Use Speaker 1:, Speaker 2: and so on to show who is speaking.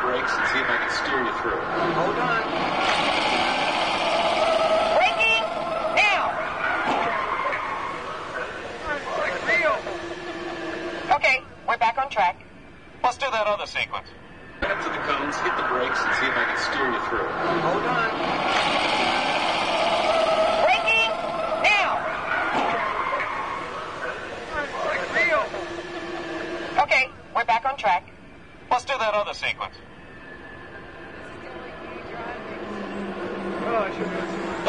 Speaker 1: brakes and see if I can steer you through.
Speaker 2: Hold on.
Speaker 3: Braking now. Okay, we're back on track.
Speaker 4: Let's do that other sequence.
Speaker 1: Head to the cones, hit the brakes, and see if I can steer you through.
Speaker 2: Hold on.
Speaker 3: Braking now. Okay, we're back on track.
Speaker 4: Let's do that other sequence.
Speaker 2: Oh, I should have